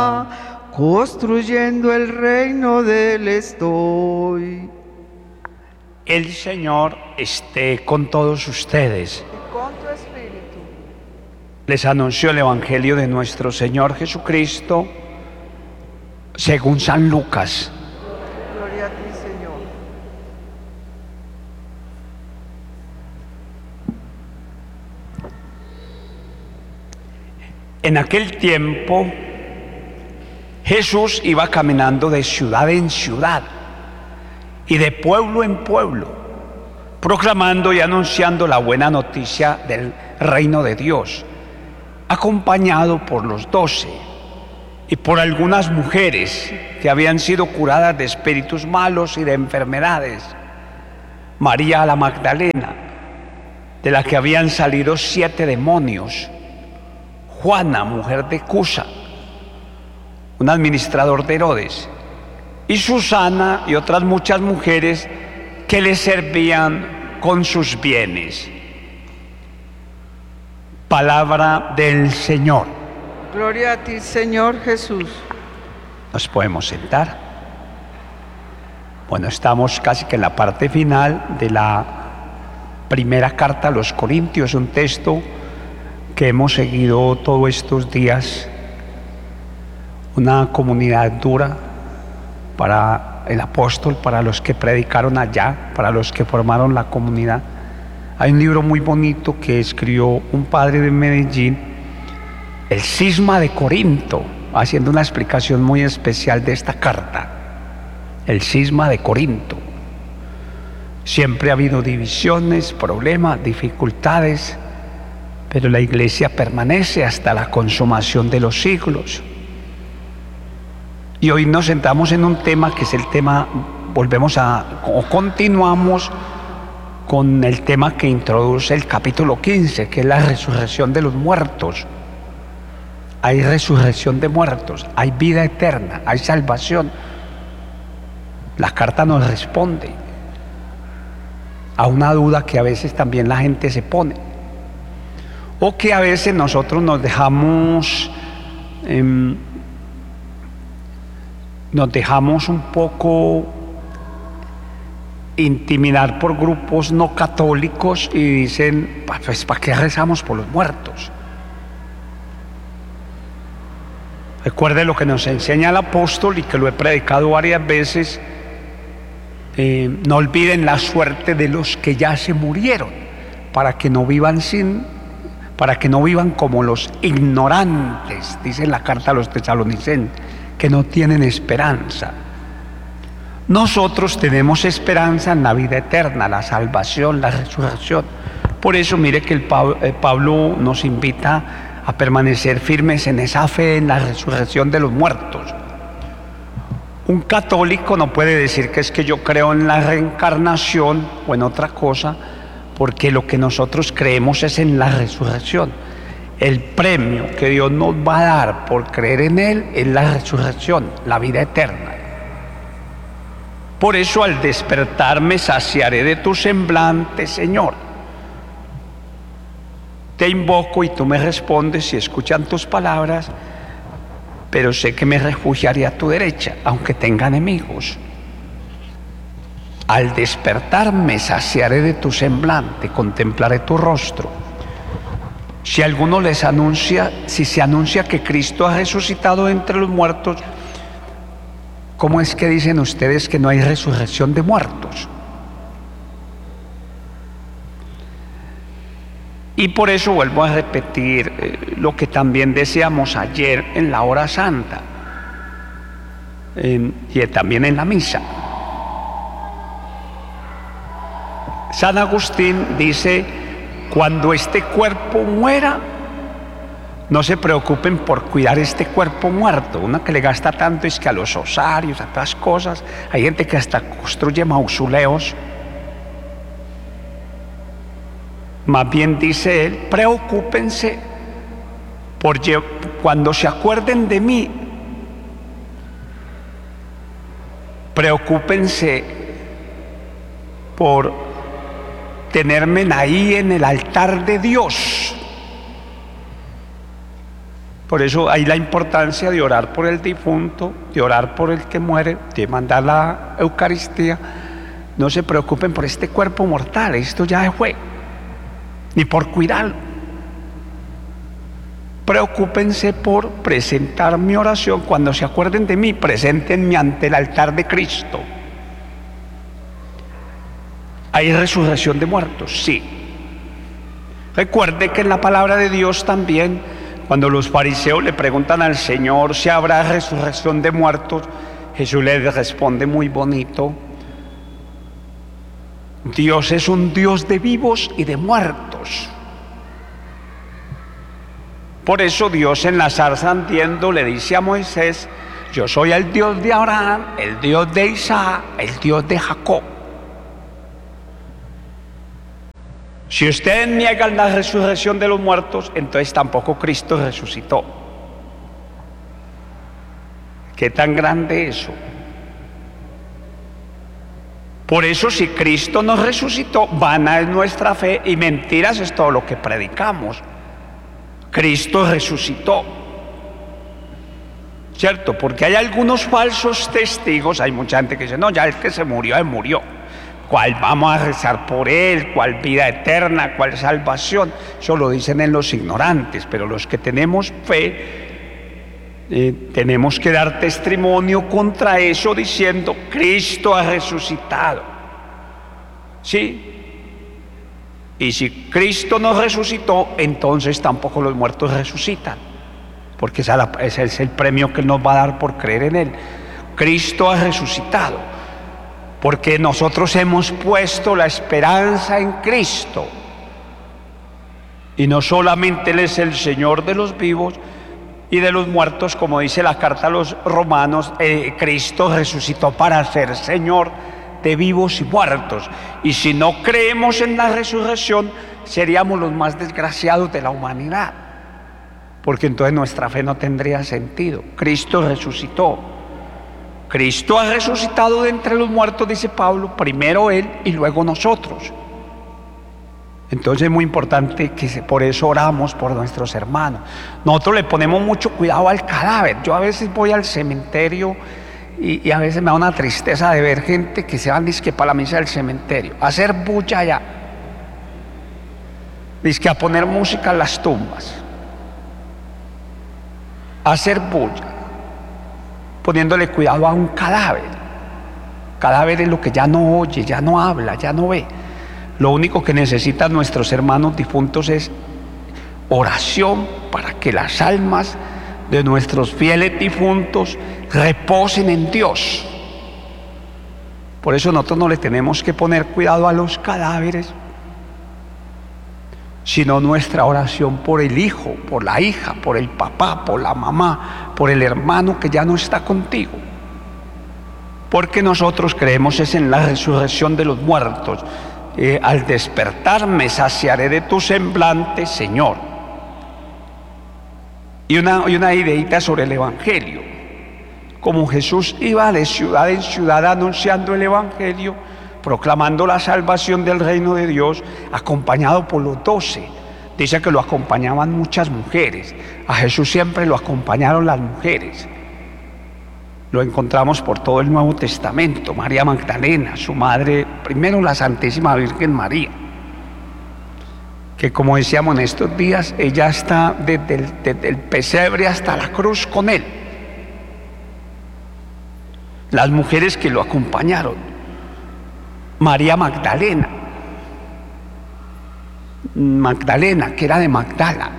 construyendo el reino del estoy. El Señor esté con todos ustedes. Y con tu espíritu. Les anuncio el Evangelio de nuestro Señor Jesucristo según San Lucas. Gloria a ti, Señor. En aquel tiempo, Jesús iba caminando de ciudad en ciudad y de pueblo en pueblo, proclamando y anunciando la buena noticia del reino de Dios, acompañado por los 12 y por algunas mujeres que habían sido curadas de espíritus malos y de enfermedades. María la Magdalena, de la que habían salido 7 demonios; Juana, mujer de Cusa, un administrador de Herodes; y Susana y otras muchas mujeres que le servían con sus bienes. Palabra del Señor. Gloria a ti, Señor Jesús. Nos podemos sentar. Bueno, estamos casi que en la parte final de la primera carta a los Corintios, un texto que hemos seguido todos estos días. Una comunidad dura para el apóstol, para los que predicaron allá, para los que formaron la comunidad. Hay un libro muy bonito que escribió un padre de Medellín, El Cisma de Corinto, haciendo una explicación muy especial de esta carta. El Cisma de Corinto. Siempre ha habido divisiones, problemas, dificultades, pero la iglesia permanece hasta la consumación de los siglos. Y hoy nos sentamos en un tema que es el tema, continuamos con el tema que introduce el capítulo 15, que es la resurrección de los muertos. Hay resurrección de muertos, hay vida eterna, hay salvación. La carta nos responde a una duda que a veces también la gente se pone, o que a veces nosotros nos dejamos un poco intimidar por grupos no católicos y dicen, pues ¿para qué rezamos por los muertos? Recuerde lo que nos enseña el apóstol y que lo he predicado varias veces. No olviden la suerte de los que ya se murieron, para que no vivan como los ignorantes, dice en la carta a los tesalonicenses, que no tienen esperanza. Nosotros tenemos esperanza en la vida eterna, la salvación, la resurrección. Por eso mire que Pablo nos invita a permanecer firmes en esa fe, en la resurrección de los muertos. Un católico no puede decir que es que yo creo en la reencarnación o en otra cosa, porque lo que nosotros creemos es en la resurrección. El premio que Dios nos va a dar por creer en Él es la resurrección, la vida eterna. Por eso al despertar me saciaré de tu semblante, Señor. Te invoco y tú me respondes y escuchan tus palabras, pero sé que me refugiaré a tu derecha, aunque tenga enemigos. Al despertar me saciaré de tu semblante, contemplaré tu rostro. Si se anuncia que Cristo ha resucitado entre los muertos, ¿cómo es que dicen ustedes que no hay resurrección de muertos? Y por eso vuelvo a repetir lo que también decíamos ayer en la hora santa y también en la misa. San Agustín dice: cuando este cuerpo muera, no se preocupen por cuidar este cuerpo muerto. Uno que le gasta tanto es que a los osarios, a otras cosas. Hay gente que hasta construye mausoleos. Más bien dice él, preocúpense cuando se acuerden de mí, preocúpense por tenerme ahí en el altar de Dios. Por eso hay la importancia de orar por el difunto, de orar por el que muere, de mandar la Eucaristía. No se preocupen por este cuerpo mortal, esto ya fue, ni por cuidarlo. Preocúpense por presentar mi oración. Cuando se acuerden de mí, preséntenme ante el altar de Cristo. ¿Hay resurrección de muertos? Sí. Recuerde que en la palabra de Dios también, cuando los fariseos le preguntan al Señor si habrá resurrección de muertos, Jesús les responde muy bonito: Dios es un Dios de vivos y de muertos. Por eso Dios en la zarza ardiendo le dice a Moisés: yo soy el Dios de Abraham, el Dios de Isaac, el Dios de Jacob. Si ustedes niegan la resurrección de los muertos, entonces tampoco Cristo resucitó. ¿Qué tan grande eso? Por eso, si Cristo nos resucitó, vana es nuestra fe y mentiras es todo lo que predicamos. Cristo resucitó, ¿cierto? Porque hay algunos falsos testigos. Hay mucha gente que dice: no, ya el que se murió. ¿Cuál vamos a rezar por él? ¿Cuál vida eterna? ¿Cuál salvación? Eso lo dicen en los ignorantes, pero los que tenemos fe tenemos que dar testimonio contra eso diciendo: Cristo ha resucitado. ¿Sí? Y si Cristo no resucitó, entonces tampoco los muertos resucitan, porque ese es el premio que Él nos va a dar por creer en Él. Cristo ha resucitado, porque nosotros hemos puesto la esperanza en Cristo. Y no solamente Él es el Señor de los vivos y de los muertos, como dice la carta a los romanos, Cristo resucitó para ser Señor de vivos y muertos. Y si no creemos en la resurrección, seríamos los más desgraciados de la humanidad, porque entonces nuestra fe no tendría sentido. Cristo resucitó. Cristo ha resucitado de entre los muertos, dice Pablo, primero Él y luego nosotros. Entonces es muy importante que por eso oramos por nuestros hermanos. Nosotros le ponemos mucho cuidado al cadáver. Yo a veces voy al cementerio y a veces me da una tristeza de ver gente que se van dizque para la misa del cementerio, a hacer bulla allá, dizque a poner música en las tumbas, a hacer bulla, poniéndole cuidado a un cadáver. Cadáver es lo que ya no oye, ya no habla, ya no ve. Lo único que necesitan nuestros hermanos difuntos es oración para que las almas de nuestros fieles difuntos reposen en Dios. Por eso nosotros no le tenemos que poner cuidado a los cadáveres, sino nuestra oración por el hijo, por la hija, por el papá, por la mamá, por el hermano que ya no está contigo. Porque nosotros creemos es en la resurrección de los muertos. Al despertar me saciaré de tu semblante, Señor. Y una ideita sobre el Evangelio. Como Jesús iba de ciudad en ciudad anunciando el Evangelio, proclamando la salvación del reino de Dios, acompañado por los 12. Dice que lo acompañaban muchas mujeres. A Jesús siempre lo acompañaron las mujeres. Lo encontramos por todo el Nuevo Testamento. María Magdalena, su madre, primero la Santísima Virgen María, que como decíamos en estos días, ella está desde el pesebre hasta la cruz con él. Las mujeres que lo acompañaron: María Magdalena, que era de Magdala.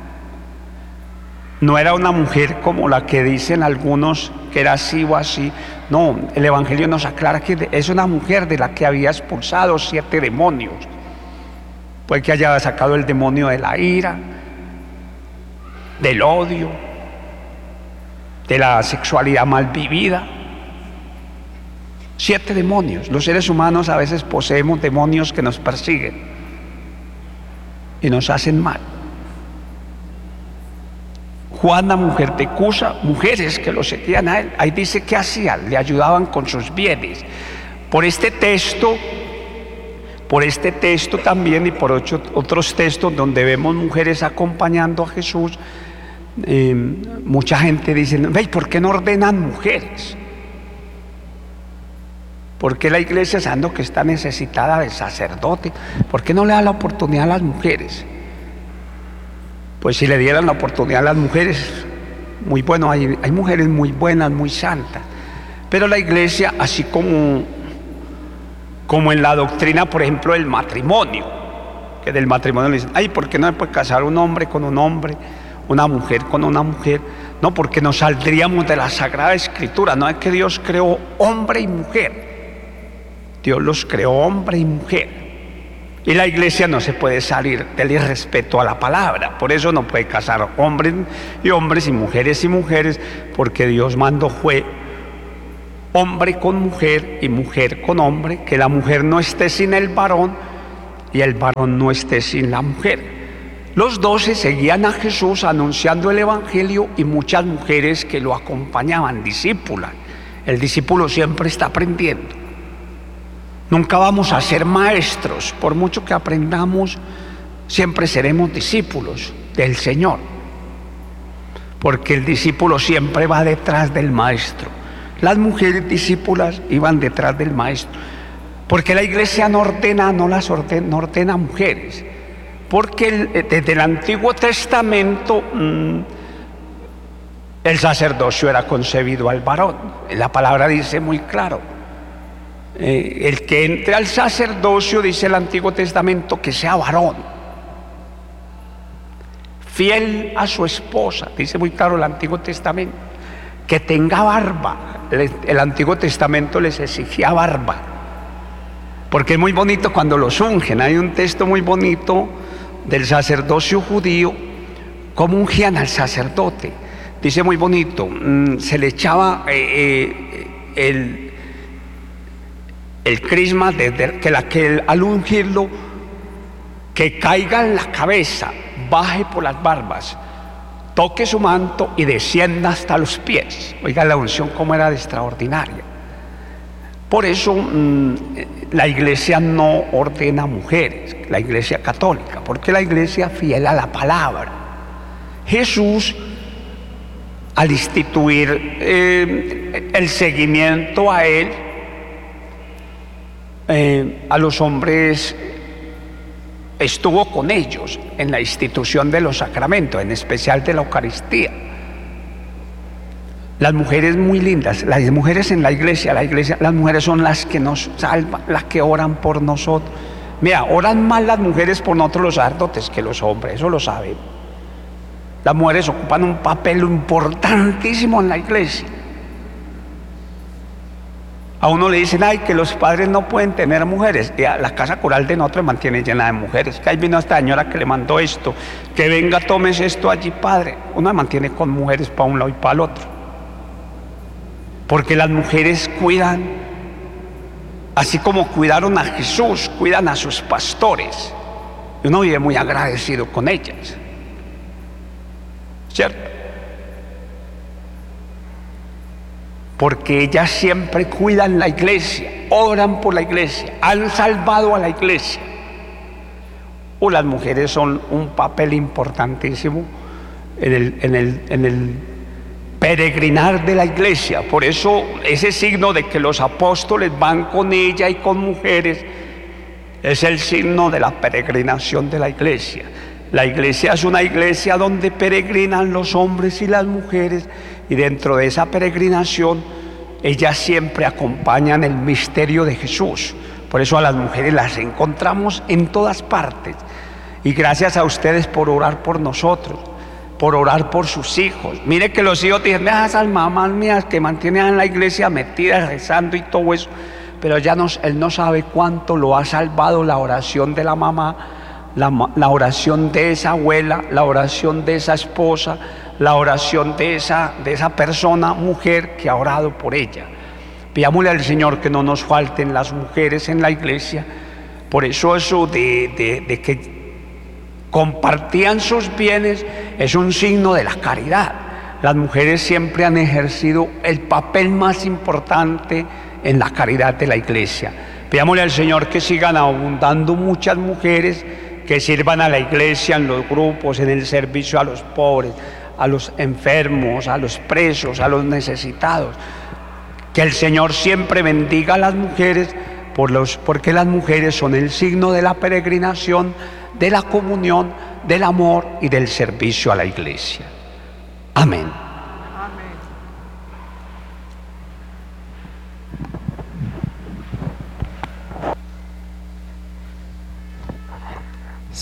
No era una mujer como la que dicen algunos, que era así o así. No, el Evangelio nos aclara que es una mujer de la que había expulsado 7 demonios. Puede que haya sacado el demonio de la ira, del odio, de la sexualidad mal vivida. 7 demonios. Los seres humanos a veces poseemos demonios que nos persiguen y nos hacen mal. Juana, mujer de Cusa, mujeres que lo seguían a él, ahí dice que hacían, le ayudaban con sus bienes. Por este texto también y por otros textos donde vemos mujeres acompañando a Jesús, Mucha gente dice, "Ve, ¿por qué no ordenan mujeres? ¿Por qué la iglesia, sabiendo que está necesitada de sacerdote, por qué no le da la oportunidad a las mujeres?" Pues si le dieran la oportunidad a las mujeres, muy bueno, hay mujeres muy buenas, muy santas. Pero la iglesia, así como en la doctrina, por ejemplo, del matrimonio, que del matrimonio le dicen, "Ay, ¿por qué no se puede casar un hombre con un hombre, una mujer con una mujer?" No, porque nos saldríamos de la Sagrada Escritura. No es que Dios creó hombre y mujer. Dios los creó hombre y mujer. Y la iglesia no se puede salir del irrespeto a la palabra. Por eso no puede casar hombres y hombres y mujeres, porque Dios mandó fue hombre con mujer y mujer con hombre, que la mujer no esté sin el varón y el varón no esté sin la mujer. Los 12 seguían a Jesús anunciando el evangelio y muchas mujeres que lo acompañaban, discípulas. El discípulo siempre está aprendiendo. Nunca vamos a ser maestros, por mucho que aprendamos, siempre seremos discípulos del Señor, porque el discípulo siempre va detrás del maestro. Las mujeres discípulas iban detrás del maestro, porque la iglesia no ordena mujeres, porque desde el Antiguo Testamento el sacerdocio era concebido al varón. La palabra dice muy claro, el que entre al sacerdocio, dice el Antiguo Testamento, que sea varón, fiel a su esposa, dice muy claro el Antiguo Testamento, que tenga barba. El Antiguo Testamento les exigía barba, porque es muy bonito cuando los ungen. Hay un texto muy bonito del sacerdocio judío, cómo ungían al sacerdote. Dice muy bonito, se le echaba el crisma, desde que al ungirlo, que caiga en la cabeza, baje por las barbas, toque su manto y descienda hasta los pies. Oiga la unción cómo era de extraordinaria. Por eso la iglesia no ordena mujeres, la iglesia católica, porque la iglesia fiel a la palabra. Jesús, al instituir el seguimiento a él, a los hombres, estuvo con ellos en la institución de los sacramentos, en especial de la Eucaristía. Las mujeres muy lindas, las mujeres en la iglesia, las mujeres son las que nos salvan, las que oran por nosotros. Mira, oran más las mujeres por nosotros los sacerdotes que los hombres, eso lo sabemos. Las mujeres ocupan un papel importantísimo en la iglesia. A uno le dicen, ay, que los padres no pueden tener mujeres. Y la casa coral de nosotros mantiene llena de mujeres. Que ahí vino esta señora que le mandó esto, que venga, tomes esto allí, padre. Uno mantiene con mujeres para un lado y para el otro. Porque las mujeres cuidan, así como cuidaron a Jesús, cuidan a sus pastores. Y uno vive muy agradecido con ellas. ¿Cierto? Porque ellas siempre cuidan la iglesia, oran por la iglesia, han salvado a la iglesia. Las mujeres son un papel importantísimo en el peregrinar de la iglesia. Por eso ese signo de que los apóstoles van con ella y con mujeres es el signo de la peregrinación de la iglesia. La iglesia es una iglesia donde peregrinan los hombres y las mujeres, y dentro de esa peregrinación ellas siempre acompañan el misterio de Jesús. Por eso a las mujeres las encontramos en todas partes. Y gracias a ustedes por orar por nosotros, por orar por sus hijos. Mire que los hijos dicen, esas mamás mías que mantienen en la iglesia metidas rezando y todo eso, pero él no sabe cuánto lo ha salvado la oración de la mamá, la oración de esa abuela, la oración de esa esposa, la oración de esa persona, mujer, que ha orado por ella. Pidámosle al Señor que no nos falten las mujeres en la iglesia. Por eso de que compartían sus bienes es un signo de la caridad. Las mujeres siempre han ejercido el papel más importante en la caridad de la iglesia. Pidámosle al Señor que sigan abundando muchas mujeres que sirvan a la iglesia en los grupos, en el servicio a los pobres, a los enfermos, a los presos, a los necesitados. Que el Señor siempre bendiga a las mujeres, porque las mujeres son el signo de la peregrinación, de la comunión, del amor y del servicio a la iglesia. Amén.